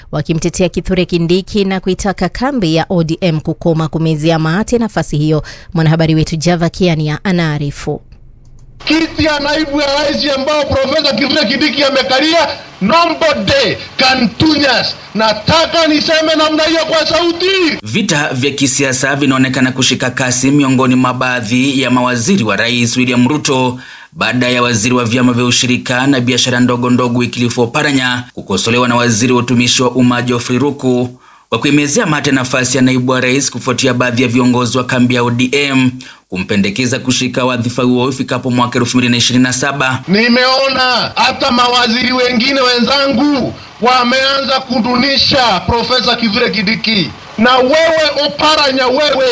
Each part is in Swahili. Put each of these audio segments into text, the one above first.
wakimtetea Kithure Kindiki na kuitaka kambi ya ODM kukoma kumezea mate nafasi hiyo. Mwanahabari wetu Java Kiania anaarifu. Kiti ya naibu ya rais ambao Profesa Kithure Kindiki amekalia, nobody can touch us. Nataka niseme namna hiyo kwa sauti. Vita vya kisiasa vinaonekana kushika kasi miongoni mwa baadhi ya mawaziri wa Rais William Ruto baada ya waziri wa vyama vya ushirika na biashara ndogo ndogo Wycliffe Oparanya kukosolewa na waziri wa utumishi wa umma Geoffrey Ruku kwa kuimezea mate nafasi ya naibu wa rais kufuatia baadhi ya viongozi wa kambi ya ODM kumpendekeza kushika wadhifa huo ifikapo mwaka 2027. Nimeona hata mawaziri wengine wenzangu wameanza kudunisha Profesa Kithure Kindiki. Na wewe Oparanya,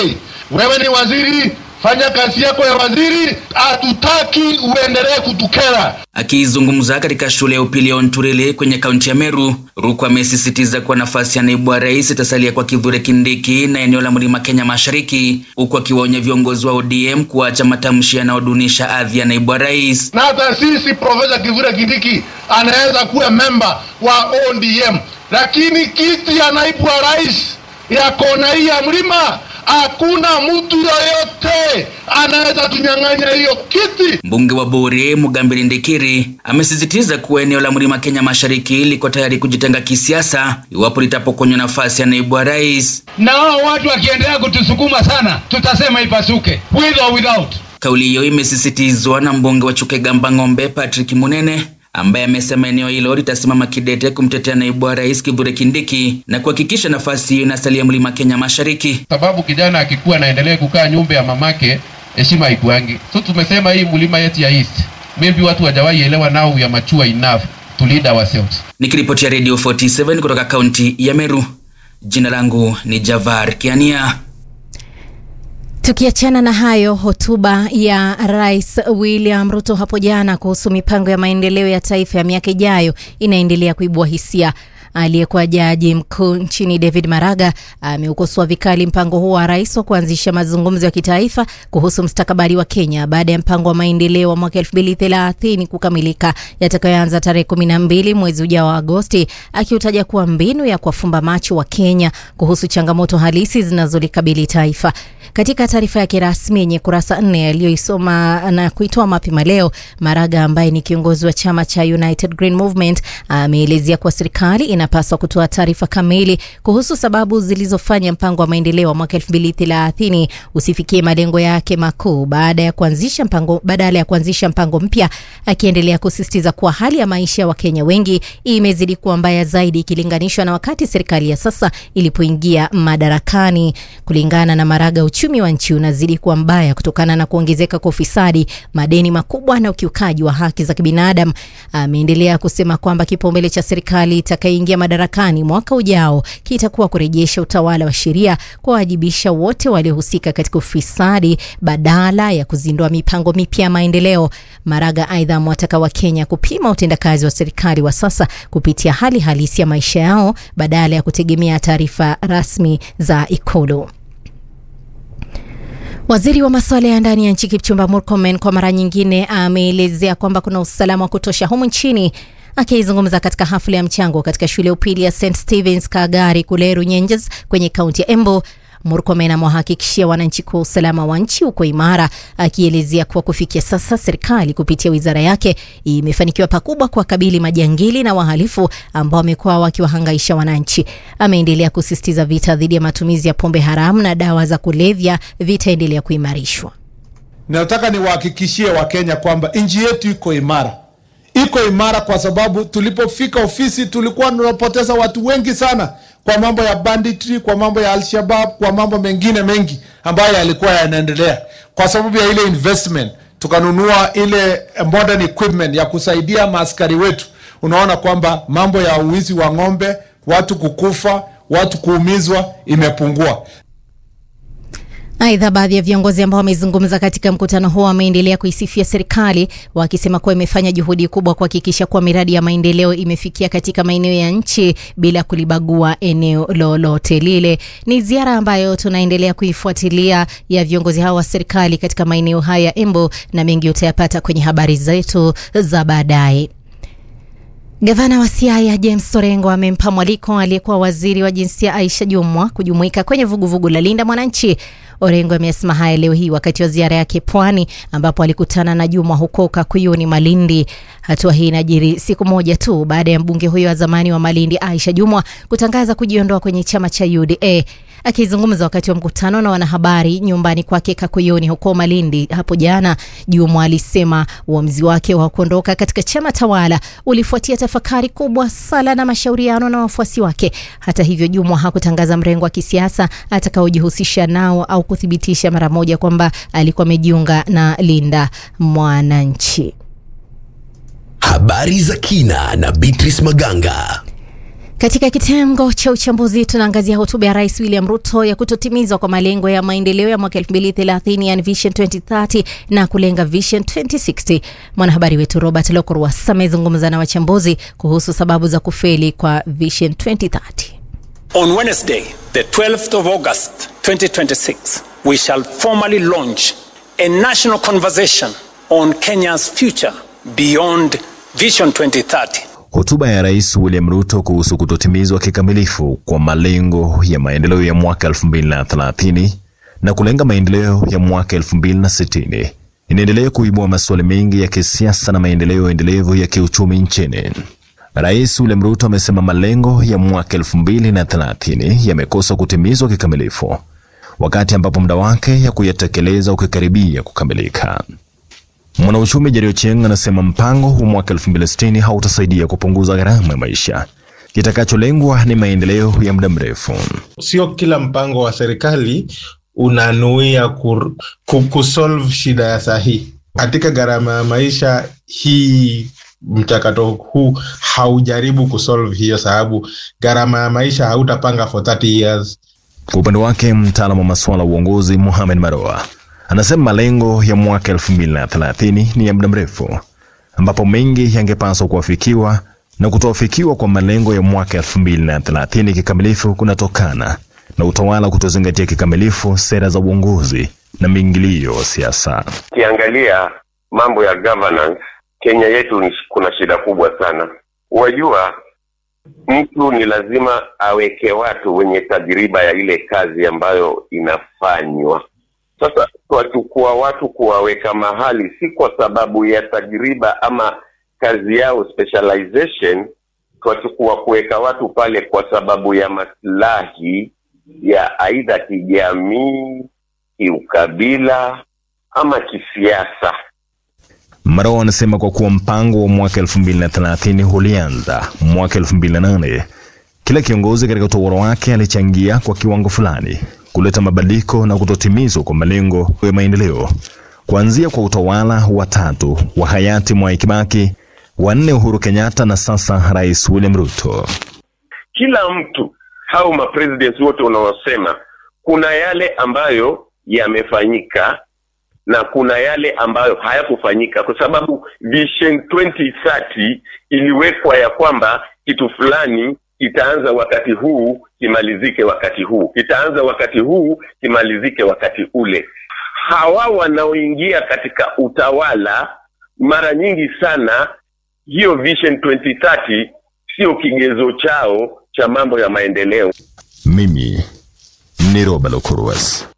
wewe ni waziri, fanya kazi yako ya waziri, hatutaki uendelee kutukera. Akizungumza katika shule ya upili ya Onturele kwenye kaunti ya Meru, Ruku amesisitiza kwa nafasi ya naibu wa rais itasalia kwa Kithure Kindiki na eneo la Mlima Kenya Mashariki, huku akiwaonya viongozi wa ODM kuacha matamshi yanayodunisha hadhi ya naibu wa rais. Na hata sisi Profesa Kithure Kindiki anaweza kuwa member wa ODM, lakini kiti ya naibu wa rais ya kona hii ya mlima hakuna mtu yoyote anaweza tunyang'anya hiyo kiti. Mbunge wa Bore Mugambiri Ndekiri amesisitiza kuwa eneo la Mlima Kenya Mashariki liko tayari kujitenga kisiasa iwapo litapokonywa nafasi ya naibu wa rais. Na hao watu wakiendelea kutusukuma sana, tutasema ipasuke, with or without. Kauli hiyo imesisitizwa na mbunge wa Chukegamba Ng'ombe Patrick Munene, ambaye amesema eneo hilo litasimama kidete kumtetea naibu wa rais Kithure Kindiki na kuhakikisha nafasi hiyo inasalia Mlima Kenya Mashariki. Sababu kijana akikuwa anaendelea kukaa nyumba ya mamake, heshima haikuangi. So tumesema hii mlima yetu ya East, maybe watu hawajawahi elewa, now we are mature enough to lead ourselves. Nikiripotia Radio 47 kutoka kaunti ya Meru, jina langu ni Javar Kiania. Tukiachana na hayo, hotuba ya Rais William Ruto hapo jana kuhusu mipango ya maendeleo ya taifa ya miaka ijayo inaendelea kuibua hisia. Aliyekuwa jaji mkuu nchini David Maraga ameukosoa vikali mpango huo wa rais wa kuanzisha mazungumzo ya kitaifa kuhusu mustakabali wa Kenya baada ya mpango wa maendeleo wa mwaka 2030 kukamilika, yatakayoanza tarehe 12 mwezi ujao wa Agosti, akiutaja kuwa mbinu ya kuwafumba macho wa Kenya kuhusu changamoto halisi zinazolikabili taifa. Katika taarifa yake rasmi yenye kurasa 4 aliyoisoma na kuitoa mapema leo, Maraga ambaye ni kiongozi wa chama cha United Green Movement ameelezea kuwa serikali inapaswa kutoa taarifa kamili kuhusu sababu zilizofanya mpango wa maendeleo wa mwaka 2030 usifikie malengo yake makuu badala ya kuanzisha mpango mpya, akiendelea kusisitiza kuwa hali ya maisha ya Wakenya wengi imezidi kuwa mbaya zaidi ikilinganishwa na wakati serikali ya sasa ilipoingia madarakani. Kulingana na Maraga, uchumi wa nchi unazidi kuwa mbaya kutokana na kuongezeka kwa ufisadi, madeni makubwa na ukiukaji wa haki za kibinadamu. Ameendelea kusema kwamba kipaumbele cha serikali itakayoingia madarakani mwaka ujao kitakuwa kurejesha utawala wa sheria, kuwajibisha wote waliohusika katika ufisadi badala ya kuzindua mipango mipya ya maendeleo. Maraga aidha amewataka Wakenya kupima utendakazi wa serikali wa sasa kupitia hali halisi ya maisha yao badala ya kutegemea taarifa rasmi za Ikulu. Waziri wa masuala ya ndani ya nchi Kipchumba Murkomen kwa mara nyingine ameelezea kwamba kuna usalama wa kutosha humu nchini. Akizungumza katika hafla ya mchango katika shule ya upili ya St. Stephen's Kagari kule Runyenjes kwenye kaunti ya Embu, Murkomen amewahakikishia wananchi kuwa usalama wa nchi uko imara, akielezea kuwa kufikia sasa serikali kupitia wizara yake imefanikiwa pakubwa kuwakabili majangili na wahalifu ambao wamekuwa wakiwahangaisha wananchi. Ameendelea kusisitiza vita dhidi ya matumizi ya pombe haramu na dawa za kulevya vitaendelea kuimarishwa. Nataka niwahakikishie Wakenya kwamba nchi yetu iko imara. Iko imara kwa sababu tulipofika ofisi tulikuwa tunapoteza watu wengi sana kwa mambo ya banditry, kwa mambo ya Al-Shabaab, kwa mambo mengine mengi ambayo yalikuwa yanaendelea. Kwa sababu ya ile investment, tukanunua ile modern equipment ya kusaidia maaskari wetu. Unaona kwamba mambo ya uwizi wa ng'ombe, watu kukufa, watu kuumizwa imepungua. Aidha, baadhi ya viongozi ambao wamezungumza katika mkutano huo wameendelea kuisifia serikali, wakisema kuwa imefanya juhudi kubwa kuhakikisha kuwa miradi ya maendeleo imefikia katika maeneo ya nchi bila kulibagua eneo lolote lile. Ni ziara ambayo tunaendelea kuifuatilia ya viongozi hao wa serikali katika maeneo haya Embu, na mengi utayapata kwenye habari zetu za baadaye. Gavana wa Siaya James Orengo amempa mwaliko aliyekuwa waziri wa jinsia Aisha Jumwa kujumuika kwenye vuguvugu la Linda Mwananchi. Orengo amesema haya leo hii wakati wa ziara yake Pwani ambapo alikutana na Jumwa huko Kakuyuni Malindi. Hatua hii inajiri siku moja tu baada ya mbunge huyo wa zamani wa Malindi Aisha Jumwa kutangaza kujiondoa kwenye chama cha UDA. Akizungumza wakati wa mkutano na wanahabari nyumbani kwake Kakuyuni huko Malindi hapo jana, Jumwa alisema uamuzi wake wa kuondoka katika chama tawala ulifuatia tafakari kubwa, sala na mashauriano na wafuasi wake. Hata hivyo, Jumwa hakutangaza mrengo wa kisiasa atakaojihusisha nao au kuthibitisha mara moja kwamba alikuwa amejiunga na Linda Mwananchi. Habari za kina na Beatrice Maganga. Katika kitengo cha uchambuzi tunaangazia hotuba ya Rais William Ruto ya kutotimizwa kwa malengo ya maendeleo ya mwaka 2030 yani Vision 2030 na kulenga Vision 2060. Mwanahabari wetu Robert Lokurwas amezungumza na wachambuzi kuhusu sababu za kufeli kwa Vision 2030. On Wednesday, the 12th of August 2026, we shall formally launch a national conversation on Kenya's future beyond Vision 2030. Hotuba ya Rais William Ruto kuhusu kutotimizwa kikamilifu kwa malengo ya maendeleo ya mwaka 2030 na kulenga maendeleo ya mwaka 2060 inaendelea kuibua maswali mengi ya kisiasa na maendeleo endelevu ya kiuchumi nchini. Rais William Ruto amesema malengo ya mwaka 2030 yamekosa kutimizwa kikamilifu, wakati ambapo muda wake ya kuyatekeleza ukikaribia kukamilika. Mwanauchumi Jerry Ochieng anasema mpango wa mwaka 2060 hautasaidia kupunguza gharama ya maisha. Kitakacholengwa ni maendeleo ya muda mrefu. Sio kila mpango wa serikali unanuia kusolve shida ya sahihi. Katika gharama ya maisha hii, mchakato huu haujaribu kusolve hiyo, sababu gharama ya maisha hautapanga for 30 years. Kwa upande wake, mtaalamu wa masuala ya uongozi Mohamed Maroa anasema malengo ya mwaka 2030 ni ya muda mrefu, ambapo mengi yangepaswa kuafikiwa, na kutoafikiwa kwa malengo ya mwaka 2030 kikamilifu kunatokana na utawala kutozingatia kikamilifu sera za uongozi na miingilio wa siasa. Kiangalia mambo ya governance, Kenya yetu kuna shida kubwa sana. Wajua, mtu ni lazima aweke watu wenye tajriba ya ile kazi ambayo inafanywa. Sasa tuachukua watu kuwaweka mahali si kwa sababu ya tajriba ama kazi yao specialization, tuachukua kuweka watu pale kwa sababu ya maslahi ya aidha kijamii, kiukabila ama kisiasa. Maroa anasema kwa kuwa mpango wa mwaka 2030 ulianza mwaka 2008, kila kiongozi katika utawala wake alichangia kwa kiwango fulani kuleta mabadiliko na kutotimizwa kwa malengo ya maendeleo, kuanzia kwa utawala wa 3 wa hayati Mwai Kibaki, wa 4 Uhuru Kenyatta na sasa Rais William Ruto. Kila mtu, hao mapresidents wote unaosema, kuna yale ambayo yamefanyika na kuna yale ambayo hayakufanyika, kwa sababu Vision 2030 iliwekwa ya kwamba kitu fulani itaanza wakati huu kimalizike wakati huu, itaanza wakati huu kimalizike wakati ule. Hawa wanaoingia katika utawala mara nyingi sana, hiyo Vision 2030 sio kigezo chao cha mambo ya maendeleo. Mimi ni Robert Lokurwas.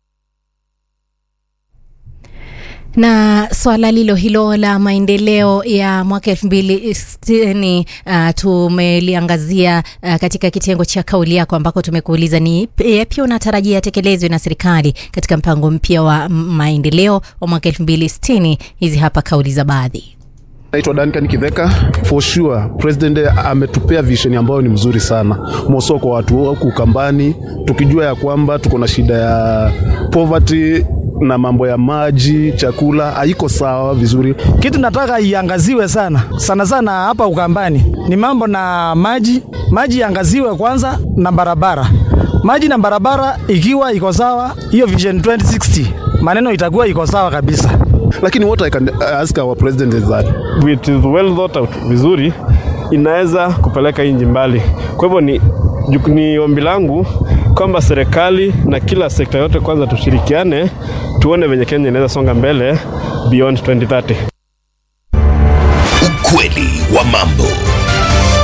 Na swala lilo hilo la maendeleo ya mwaka 2060 tumeliangazia katika kitengo cha kauli yako, ambako tumekuuliza ni yapi unatarajia yatekelezwe na serikali katika mpango mpya wa maendeleo wa mwaka 2060. Hizi hapa kauli za baadhi. Naitwa Duncan Kiveka. For sure, President ametupea vision ambayo ni mzuri sana. Moso kwa watu huku Ukambani, tukijua ya kwamba tuko na shida ya poverty na mambo ya maji, chakula haiko sawa vizuri. Kitu nataka iangaziwe sana sana hapa Ukambani ni mambo na maji. Maji iangaziwe kwanza, na barabara. Maji na barabara ikiwa iko sawa, hiyo Vision 2060 maneno itakuwa iko sawa kabisa. Lakini what I can ask our president is that it is well thought out, vizuri, inaweza kupeleka nchi mbali. Kwa hivyo ni ombi langu kwamba serikali na kila sekta yote kwanza tushirikiane, tuone venye Kenya inaweza songa mbele beyond 2030. Ukweli wa mambo.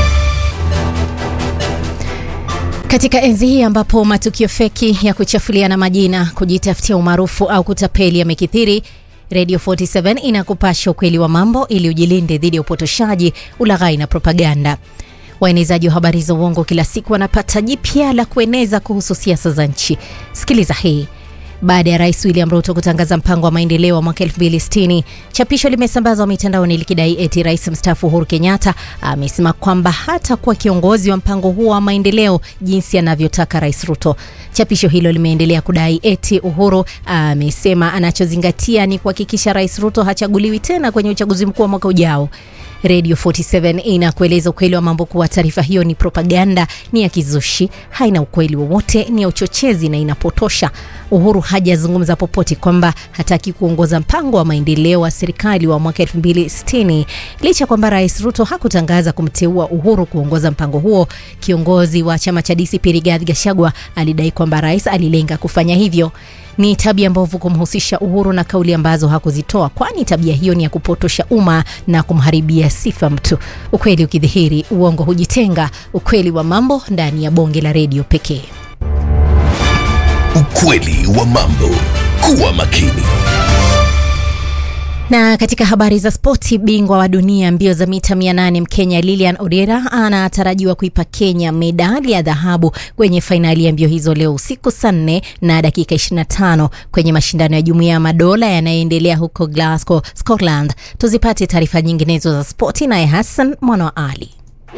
Katika enzi hii ambapo matukio feki ya kuchafuliana majina, kujitafutia umaarufu au kutapeli yamekithiri, Radio 47 inakupasha ukweli wa mambo ili ujilinde dhidi ya upotoshaji, ulaghai na propaganda. Waenezaji wa habari za uongo kila siku wanapata jipya la kueneza kuhusu siasa za nchi. Sikiliza hii. Baada ya Rais William Ruto kutangaza mpango wa maendeleo wa mwaka 2060, chapisho limesambazwa mitandaoni likidai eti Rais mstaafu Uhuru Kenyatta amesema kwamba hata kuwa kiongozi wa mpango huo wa maendeleo jinsi anavyotaka Rais Ruto. Chapisho hilo limeendelea kudai eti Uhuru amesema anachozingatia ni kuhakikisha Rais Ruto hachaguliwi tena kwenye uchaguzi mkuu wa mwaka ujao. Radio 47 inakueleza ukweli wa mambo kuwa taarifa hiyo ni propaganda, ni ya kizushi, haina ukweli wowote, ni ya uchochezi na inapotosha. Uhuru hajazungumza popote kwamba hataki kuongoza mpango wa maendeleo wa serikali wa mwaka 2060. Licha kwamba Rais Ruto hakutangaza kumteua Uhuru kuongoza mpango huo, kiongozi wa chama cha DCP Rigathi Gachagua alidai kwamba rais alilenga kufanya hivyo. Ni tabia mbovu kumhusisha Uhuru na kauli ambazo hakuzitoa, kwani tabia hiyo ni ya kupotosha umma na kumharibia sifa mtu. Ukweli ukidhihiri, uongo hujitenga. Ukweli wa mambo ndani ya bonge la redio pekee. Ukweli wa mambo. Kuwa makini. Na katika habari za spoti, bingwa wa dunia mbio za mita 800 Mkenya Lilian Odera anatarajiwa kuipa Kenya medali ya dhahabu kwenye fainali ya mbio hizo leo usiku saa 4 na dakika 25 kwenye mashindano ya Jumuiya ya Madola yanayoendelea huko Glasgow, Scotland. Tuzipate taarifa nyinginezo za spoti naye Hassan Mwana wa Ali.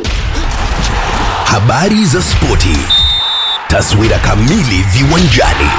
Habari za spoti. Taswira kamili viwanjani.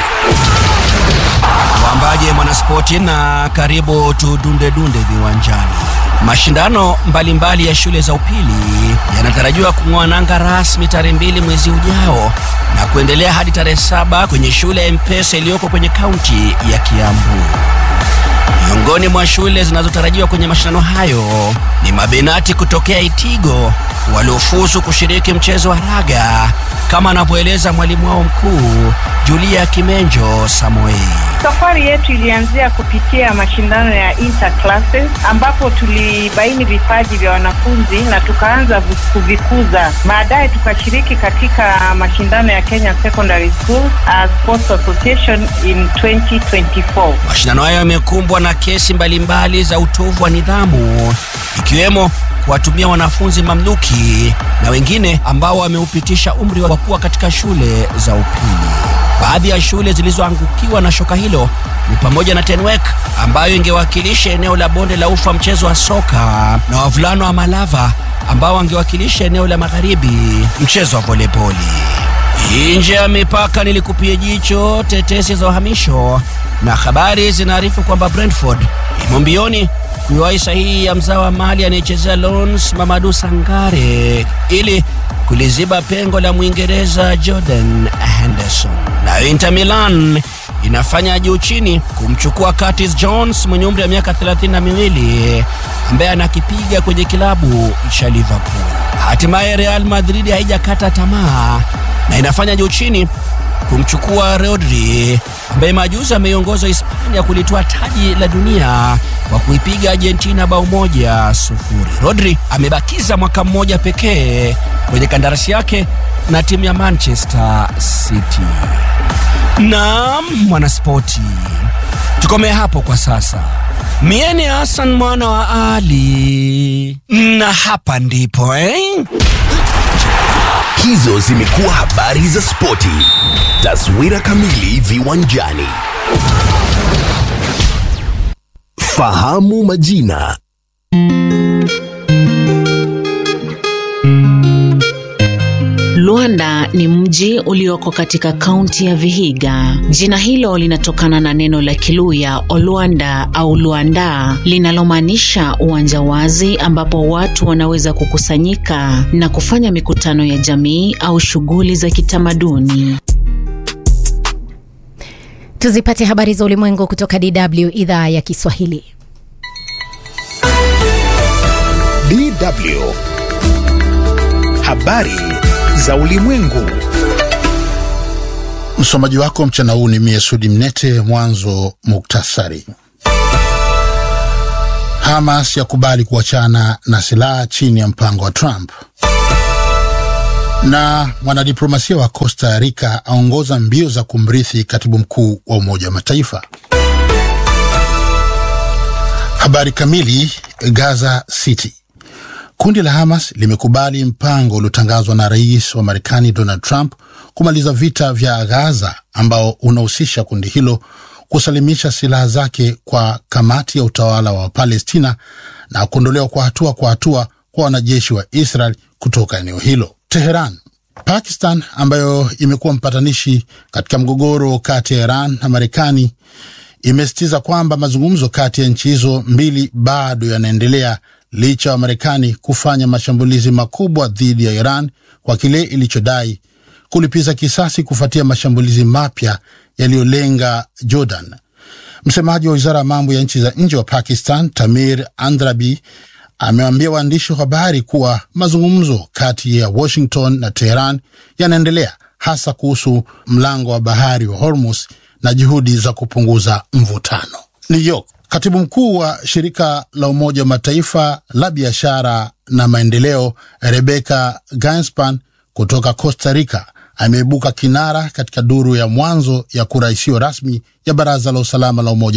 Wambaje mwanaspoti na karibu tudunde viwanjani. Mashindano mbalimbali ya shule za upili yanatarajiwa kung'oa nanga rasmi tarehe 2 mwezi ujao na kuendelea hadi tarehe 7 kwenye shule ya Mpesa iliyoko kwenye kaunti ya Kiambu. Miongoni mwa shule zinazotarajiwa kwenye mashindano hayo ni Mabenati kutokea Itigo waliofuzu kushiriki mchezo wa raga, kama anavyoeleza mwalimu wao mkuu Julia Kimenjo Samoei. Safari yetu ilianzia kupitia mashindano ya interclasses ambapo tulibaini vipaji vya wanafunzi na tukaanza kuvikuza. Baadaye tukashiriki katika mashindano ya Kenya Secondary School Sports Association in 2024. Mashindano hayo yamekumbwa na kesi mbalimbali za utovu wa nidhamu, ikiwemo kuwatumia wanafunzi mamluki na wengine ambao wameupitisha umri wa kuwa katika shule za upili. Baadhi ya shule zilizoangukiwa na shoka hilo ni pamoja na Tenwek ambayo ingewakilisha eneo la bonde la ufa mchezo wa soka, na wavulano wa Malava ambao wangewakilisha eneo la magharibi mchezo wa volleyball. Nje ya mipaka nilikupia jicho tetesi za uhamisho, na habari zinaarifu kwamba Brentford imo mbioni kuiwahi sahihi ya mzawa Mali anayechezea Lons Mamadou Sangare ili kuliziba pengo la Mwingereza Jordan Henderson. Na Inter Milan inafanya juu chini kumchukua Curtis Jones mwenye umri wa miaka 32 ambaye anakipiga kwenye kilabu cha Liverpool. Hatimaye Real Madrid haijakata tamaa na inafanya juu chini kumchukua Rodri ambaye majuzi ameiongoza Hispania kulitoa taji la dunia kwa kuipiga Argentina 1-0. Rodri amebakiza mwaka mmoja pekee kwenye kandarasi yake na timu ya Manchester City. Naam mwanaspoti, tukome hapo kwa sasa. Mieni Hassan Mwana wa Ali, na hapa ndipo Hizo zimekuwa habari za spoti. Taswira kamili viwanjani. Fahamu majina. Luanda ni mji ulioko katika kaunti ya Vihiga. Jina hilo linatokana na neno la Kiluya Oluanda au Luanda linalomaanisha uwanja wazi ambapo watu wanaweza kukusanyika na kufanya mikutano ya jamii au shughuli za kitamaduni. Tuzipate habari za ulimwengu kutoka DW idhaa ya Kiswahili. DW Habari za ulimwengu. Msomaji wako mchana huu ni mie Sudi Mnete. Mwanzo muktasari. Hamas yakubali kuachana na silaha chini ya mpango wa Trump. Na mwanadiplomasia wa Costa Rica aongoza mbio za kumrithi katibu mkuu wa Umoja wa Mataifa. Habari kamili. Gaza City. Kundi la Hamas limekubali mpango uliotangazwa na rais wa Marekani Donald Trump kumaliza vita vya Gaza, ambao unahusisha kundi hilo kusalimisha silaha zake kwa kamati ya utawala wa Palestina na kuondolewa kwa hatua kwa wanajeshi wa Israel kutoka eneo hilo. Teheran. Pakistan, ambayo imekuwa mpatanishi katika mgogoro kati ya Iran na Marekani, imesitiza kwamba mazungumzo kati ya nchi hizo mbili bado yanaendelea licha ya Marekani kufanya mashambulizi makubwa dhidi ya Iran kwa kile ilichodai kulipiza kisasi kufuatia mashambulizi mapya yaliyolenga Jordan. Msemaji wa Wizara ya Mambo ya Nchi za Nje wa Pakistan, Tamir Andrabi, amewaambia waandishi wa habari kuwa mazungumzo kati ya Washington na Tehran yanaendelea, hasa kuhusu mlango wa bahari wa Hormuz na juhudi za kupunguza mvutano. New York. Katibu mkuu wa shirika la Umoja wa Mataifa la biashara na maendeleo, Rebecca Gainspan kutoka Costa Rica, ameibuka kinara katika duru ya mwanzo ya kura isiyo rasmi ya Baraza la Usalama la Umoja